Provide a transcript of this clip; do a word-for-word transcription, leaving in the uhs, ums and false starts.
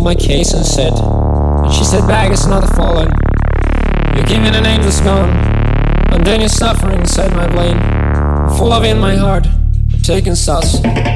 my case and said, and she said, bag is not a fallen. You're giving an angel's gone, and then you're suffering, said my brain. Full of in my heart, taking sauce.